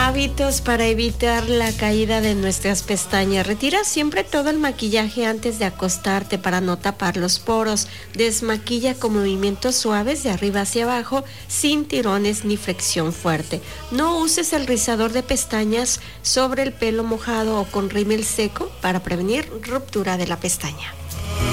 Hábitos para evitar la caída de nuestras pestañas. Retira siempre todo el maquillaje antes de acostarte para no tapar los poros. Desmaquilla con movimientos suaves de arriba hacia abajo, sin tirones ni fricción fuerte. No uses el rizador de pestañas sobre el pelo mojado o con rímel seco para prevenir ruptura de la pestaña.